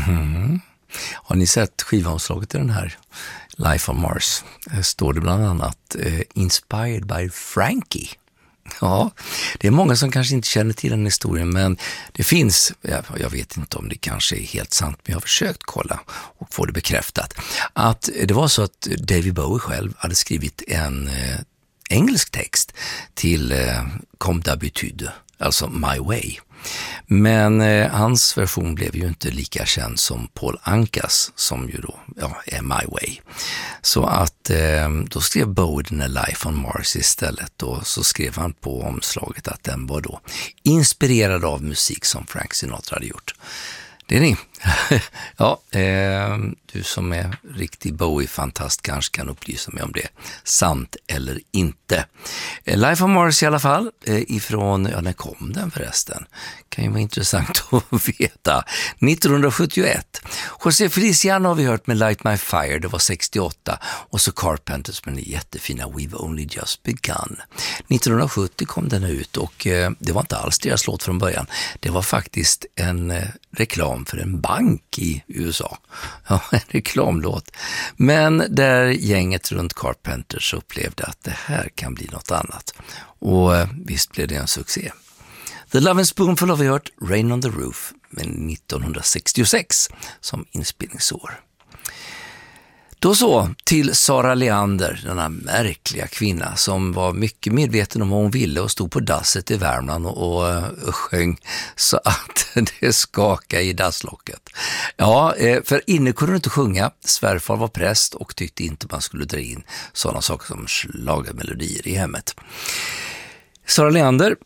Mm. Har ni sett skivomslaget i den här Life on Mars? Står det bland annat Inspired by Frankie. Ja, det är många som kanske inte känner till den historien, men det finns, jag vet inte om det kanske är helt sant, men jag har försökt kolla och få det bekräftat, att det var så att David Bowie själv hade skrivit en engelsk text till Comme d'habitude, alltså My Way. Men hans version blev ju inte lika känd som Paul Ankas, som ju då är My Way. Så att då skrev Bowie den här Life on Mars istället, och så skrev han på omslaget att den var då inspirerad av musik som Frank Sinatra hade gjort. Det är ni. Ja, du som är riktig Bowie-fantast kanske kan upplysa mig om det. Sant eller inte. Life on Mars i alla fall, ifrån, när kom den förresten? Kan ju vara intressant att veta. 1971. José Feliciano har vi hört med Light My Fire, det var 68. Och så Carpenters med den jättefina We've Only Just Begun. 1970 kom den ut, och det var inte alls deras låt från början. Det var faktiskt en reklam för en bank i USA. Ja, en reklamlåt. Men där gänget runt Carpenters upplevde att det här kan bli något annat. Och visst blev det en succé. The Love and Spoonful har vi hört, Rain on the Roof, med 1966 som inspelningsår. Då så, till Sara Leander, denna märkliga kvinna som var mycket medveten om vad hon ville och stod på dasset i Värmland och sjöng så att det skakade i dasslocket. Ja, för inne kunde hon inte sjunga. Svärfar var präst och tyckte inte man skulle dra in sådana saker som schlagermelodier i hemmet. Sara Leander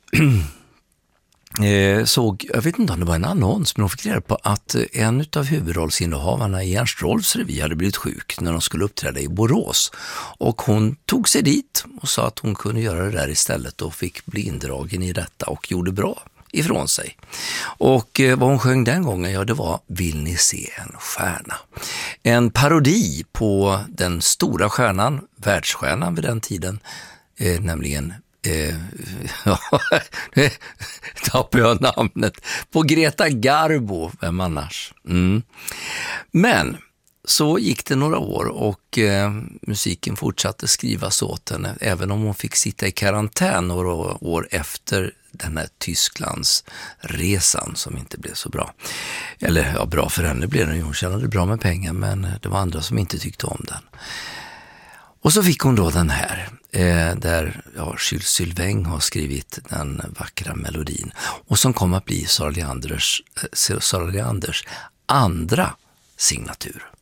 såg, jag vet inte om det var en annons, men hon fick reda på att en av huvudrollsinnehavarna i Ernst Rolfs revy hade blivit sjuk när de skulle uppträda i Borås, och hon tog sig dit och sa att hon kunde göra det där istället och fick bli indragen i detta och gjorde bra ifrån sig. Och vad hon sjöng den gången, det var Vill ni se en stjärna? En parodi på den stora stjärnan, världsstjärnan vid den tiden, nämligen tappar jag namnet på Greta Garbo, vem annars? Men så gick det några år, och musiken fortsatte skrivas åt henne, även om hon fick sitta i karantän några år efter den här Tysklands resan som inte blev så bra. Eller ja, bra för henne blev den ju, hon tjänade bra med pengar, men det var andra som inte tyckte om den. Och så fick hon då den här, där Jules Sylvain har skrivit den vackra melodin, och som kommer att bli Sara Leanders andra signatur.